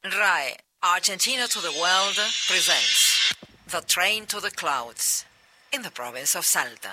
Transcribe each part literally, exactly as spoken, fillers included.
R A E, Argentina to the World, presents The Train to the Clouds in the province of Salta.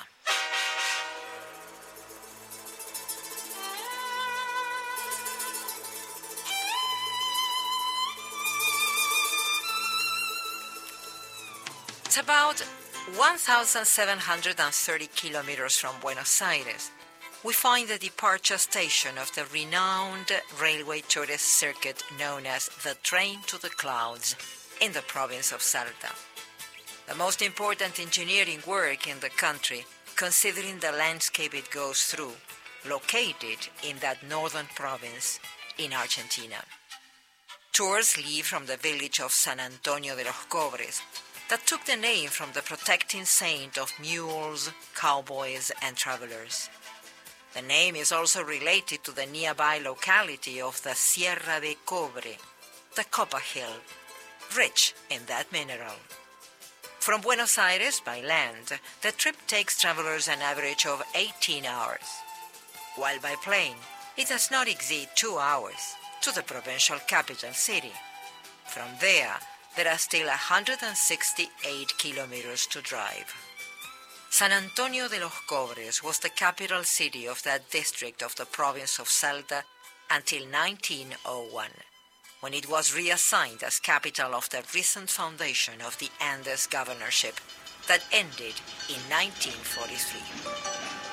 It's about one thousand seven hundred thirty kilometers from Buenos Aires. We find the departure station of the renowned railway tourist circuit known as the Train to the Clouds in the province of Salta. The most important engineering work in the country, considering the landscape it goes through, located in that northern province in Argentina. Tours leave from the village of San Antonio de los Cobres, that took the name from the protecting saint of mules, cowboys, and travelers. The name is also related to the nearby locality of the Sierra de Cobre, the Copper Hill, rich in that mineral. From Buenos Aires by land, the trip takes travelers an average of eighteen hours, while by plane it does not exceed two hours to the provincial capital city. From there, there are still one hundred sixty-eight kilometers to drive. San Antonio de los Cobres was the capital city of that district of the province of Salta until nineteen oh one, when it was reassigned as capital of the recent foundation of the Andes governorship that ended in nineteen forty-three.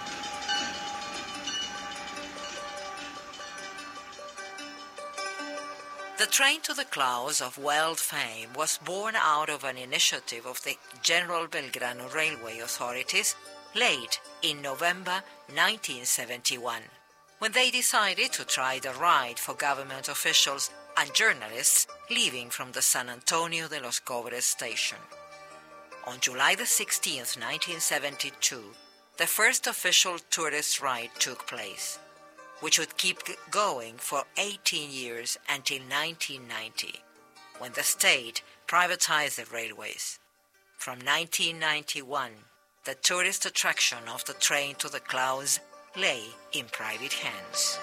The Train to the Clouds of world fame was born out of an initiative of the General Belgrano Railway authorities late in November nineteen seventy-one, when they decided to try the ride for government officials and journalists leaving from the San Antonio de los Cobres station. On July the sixteenth, nineteen seventy-two, the first official tourist ride took place, which would keep going for eighteen years until nineteen ninety, when the state privatized the railways. From nineteen ninety-one, the tourist attraction of the Train to the Clouds lay in private hands.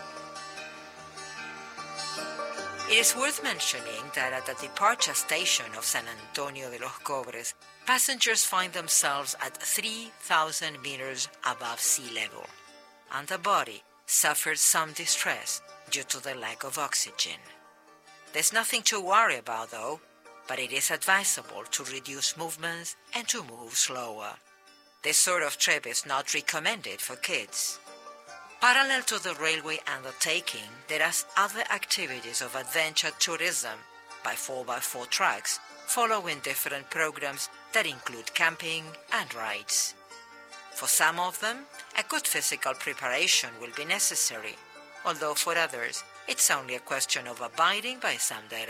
It is worth mentioning that at the departure station of San Antonio de los Cobres, passengers find themselves at three thousand meters above sea level, and the body suffered some distress due to the lack of oxygen. There's nothing to worry about though, but it is advisable to reduce movements and to move slower. This sort of trip is not recommended for kids. Parallel to the railway undertaking, there are other activities of adventure tourism by four by four trucks, following different programs that include camping and rides. For some of them, a good physical preparation will be necessary, although for others, it's only a question of abiding by some directions.